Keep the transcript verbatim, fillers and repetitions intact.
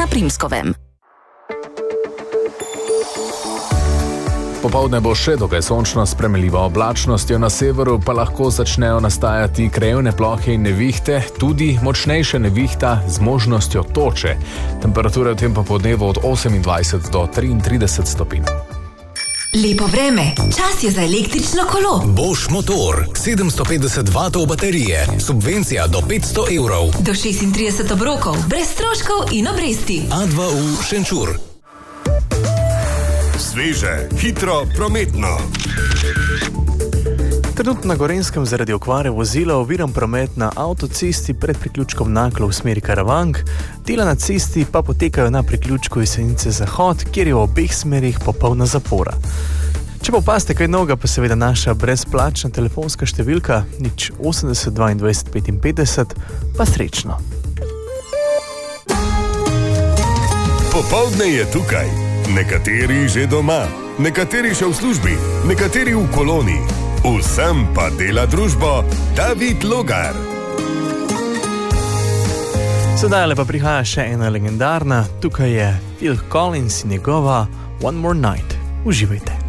na Primskovem. Popoldne bo še dokaj sončno s premljivo oblačnostjo, na severu pa lahko začnejo nastajati krajevne plohe in nevihte, tudi močnejše nevihta z možnostjo toče. Temperature v tem popoldnevu od osemindvajset do triintrideset stopinj. Lepo vreme, čas je za električno kolo. Bosch motor, sedemsto petdeset vatov baterije, subvencija do petsto evrov. Do šestintrideset obrokov, brez stroškov in obresti. A dva U Šenčur. Sveže, hitro, prometno. Trenutno na Gorenjskem zaradi okvare vozila oviran promet na avtocesti pred priključkom Naklo v smeri Karavank, dela na cesti pa potekajo na priključku Jesenice Zahod, kjer je v obeh smerih popolna zapora. Če pa opazite kaj novega, pa seveda naša brezplačna telefonska številka nič osemdeset dvaindvajset petinpetdeset, pa srečno. Popoldne je tukaj. Nekateri že doma, nekateri še v službi, nekateri v koloni. Vsem pa dela družbo David Logar. Sedaj pa prihaja še ena legendarna, tukaj je Phil Collins in njegova One More Night. Uživajte.